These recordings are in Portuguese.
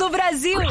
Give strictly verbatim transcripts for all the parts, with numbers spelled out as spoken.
do Brasil.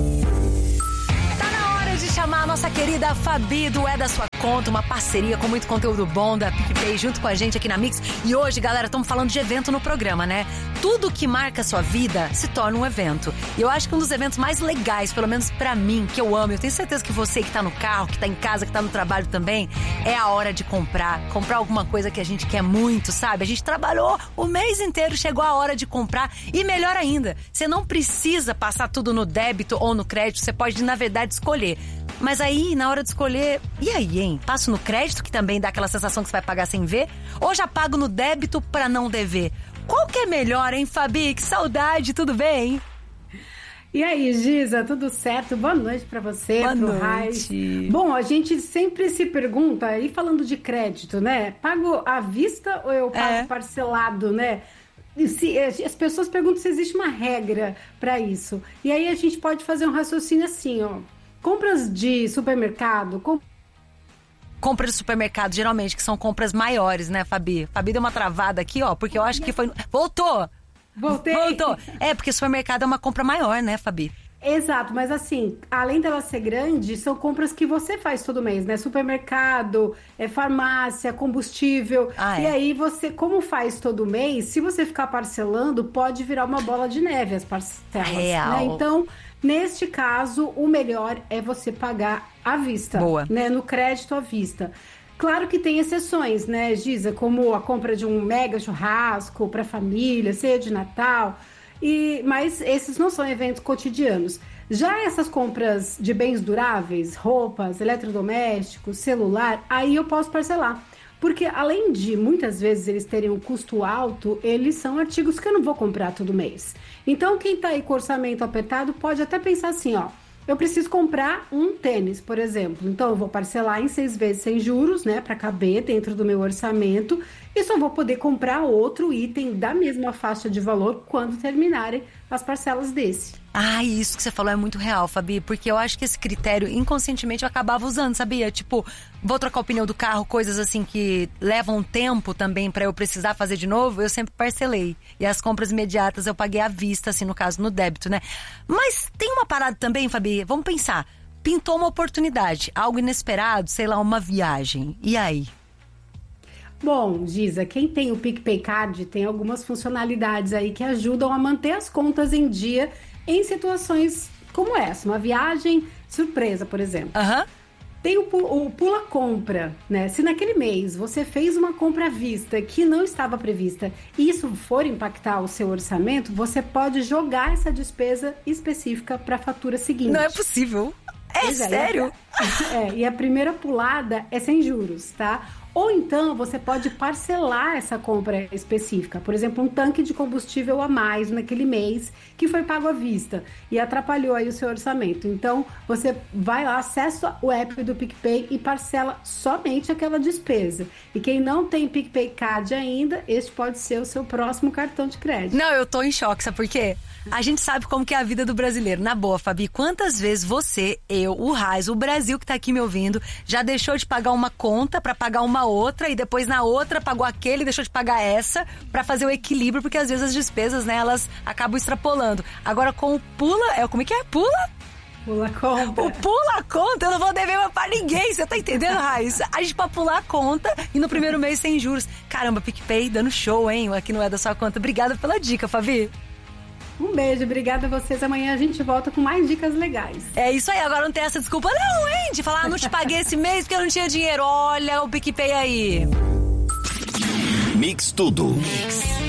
Tá na hora de chamar a nossa querida Fabi do É da Sua Conta, uma parceria com muito conteúdo bom da PicPay junto com a gente aqui na Mix. E hoje, galera, estamos falando de evento no programa, né? Tudo que marca a sua vida se torna um evento. E eu acho que um dos eventos mais legais, pelo menos pra mim, que eu amo, eu tenho certeza que você que tá no carro, que tá em casa, que tá no trabalho também, é a hora de comprar. Comprar alguma coisa que a gente quer muito, sabe? A gente trabalhou o mês inteiro, chegou a hora de comprar. E melhor ainda, você não precisa passar tudo no débito ou no crédito, você pode, na verdade, escolher. Mas aí, na hora de escolher, e aí, hein? Passo no crédito, que também dá aquela sensação que você vai pagar sem ver? Ou já pago no débito pra não dever? Qual que é melhor, hein, Fabi? Que saudade, tudo bem? E aí, Giza, tudo certo? Boa noite pra você, Boa pro noite. Rai. Bom, a gente sempre se pergunta, e falando de crédito, né? Pago à vista ou eu pago É. parcelado, né? E se, as pessoas perguntam se existe uma regra pra isso. E aí a gente pode fazer um raciocínio assim, ó. Compras de supermercado, com... Compras de supermercado, geralmente, que são compras maiores, né, Fabi? Fabi deu uma travada aqui, ó, porque eu acho que foi... Voltou! Voltei! Voltou! É, porque supermercado é uma compra maior, né, Fabi? Exato, mas assim, além dela ser grande, são compras que você faz todo mês, né? Supermercado, é, farmácia, combustível. Ah, é. E aí você, como faz todo mês, se você ficar parcelando, pode virar uma bola de neve as parcelas. Real. Né? Então, neste caso, o melhor é você pagar à vista. Boa. Né? No crédito à vista. Claro que tem exceções, né, Giza? Como a compra de um mega churrasco para família, ceia de Natal. E, mas esses não são eventos cotidianos. Já essas compras de bens duráveis, roupas, eletrodomésticos, celular, aí eu posso parcelar. Porque além de muitas vezes eles terem um custo alto, eles são artigos que eu não vou comprar todo mês. Então quem está aí com orçamento apertado pode até pensar assim, ó. Eu preciso comprar um tênis, por exemplo. Então, eu vou parcelar em seis vezes sem juros, né? Para caber dentro do meu orçamento. E só vou poder comprar outro item da mesma faixa de valor quando terminarem as parcelas desse. Ah, isso que você falou é muito real, Fabi, porque eu acho que esse critério, inconscientemente, eu acabava usando, sabia? Tipo, vou trocar o pneu do carro, coisas assim que levam tempo também pra eu precisar fazer de novo, eu sempre parcelei. E as compras imediatas eu paguei à vista, assim, no caso, no débito, né? Mas tem uma parada também, Fabi, vamos pensar. Pintou uma oportunidade, algo inesperado, sei lá, uma viagem. E aí? Bom, Giza, quem tem o PicPay Card tem algumas funcionalidades aí que ajudam a manter as contas em dia em situações como essa, uma viagem surpresa, por exemplo. Aham. Uhum. Tem o, o Pula Compra, né? Se naquele mês você fez uma compra à vista que não estava prevista e isso for impactar o seu orçamento, você pode jogar essa despesa específica para a fatura seguinte. Não é possível. É Pois sério? É, é, e a primeira pulada é sem juros, tá? Ou então você pode parcelar essa compra específica. Por exemplo, um tanque de combustível a mais naquele mês que foi pago à vista e atrapalhou aí o seu orçamento. Então, você vai lá, acessa o app do PicPay e parcela somente aquela despesa. E quem não tem PicPay Card ainda, este pode ser o seu próximo cartão de crédito. Não, eu tô em choque, sabe por quê? A gente sabe como que é a vida do brasileiro. Na boa, Fabi, quantas vezes você, eu, o Raiz, o Brasil que tá aqui me ouvindo, já deixou de pagar uma conta pra pagar uma outra e depois na outra pagou aquele e deixou de pagar essa pra fazer o equilíbrio, porque às vezes as despesas, né, elas acabam extrapolando. Agora com o Pula, é, como é que é? Pula? Pula conta. O pula conta, eu não vou dever pra ninguém, você tá entendendo, Raiz? A gente pode pular a conta e no primeiro mês sem juros. Caramba, PicPay dando show, hein? Aqui não é da sua conta. Obrigada pela dica, Fabi. Um beijo, obrigada a vocês. Amanhã a gente volta com mais dicas legais. É isso aí, agora não tem essa desculpa não, hein? De falar, ah, não te paguei esse mês porque eu não tinha dinheiro. Olha o PicPay aí. Mix Tudo. Mix.